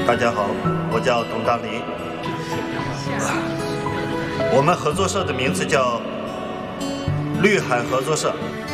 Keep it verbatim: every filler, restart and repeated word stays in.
大家好，我叫董大林。我们合作社的名字叫绿海合作社。